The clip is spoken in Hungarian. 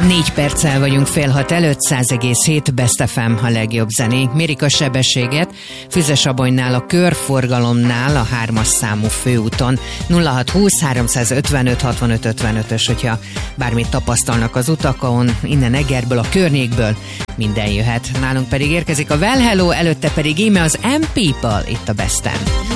4 perccel vagyunk 5:30 előtt, 100,7 Best FM a legjobb zenék. Mérik a sebességet Füzesabonynál, a körforgalomnál, a 3-as számú főúton. 0620 355 65 55-ös, hogyha bármit tapasztalnak az utakon, innen Egerből, a környékből, minden jöhet. Nálunk pedig érkezik a Well Hello, előtte pedig íme az M-People itt a Besten.